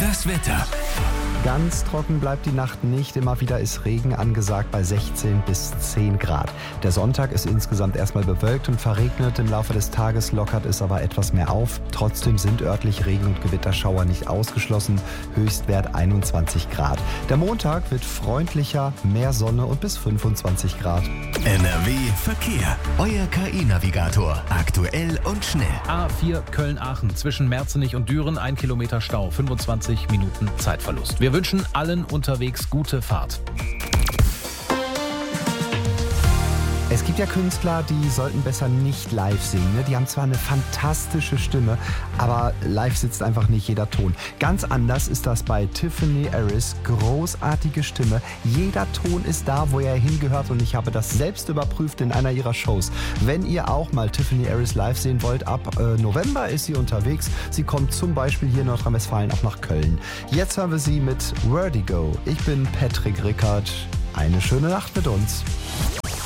Das Wetter. Ganz trocken bleibt die Nacht nicht. Immer wieder ist Regen angesagt bei 16 bis 10 Grad. Der Sonntag ist insgesamt erstmal bewölkt und verregnet. Im Laufe des Tages lockert es aber etwas mehr auf. Trotzdem sind örtlich Regen- und Gewitterschauer nicht ausgeschlossen. Höchstwert 21 Grad. Der Montag wird freundlicher, mehr Sonne und bis 25 Grad. NRW Verkehr. Euer KI-Navigator. Aktuell und schnell. A4 Köln-Aachen zwischen Merzenich und Düren 1 Kilometer Stau, 25 Minuten Zeitverlust. Wir wünschen allen unterwegs gute Fahrt. Es gibt ja Künstler, die sollten besser nicht live singen. Ne? Die haben zwar eine fantastische Stimme, aber live sitzt einfach nicht jeder Ton. Ganz anders ist das bei Tiffany Harris. Großartige Stimme. Jeder Ton ist da, wo er hingehört, und ich habe das selbst überprüft in einer ihrer Shows. Wenn ihr auch mal Tiffany Harris live sehen wollt, ab November ist sie unterwegs. Sie kommt zum Beispiel hier in Nordrhein-Westfalen auch nach Köln. Jetzt hören wir sie mit Vertigo. Ich bin Patrick Rickert. Eine schöne Nacht mit uns.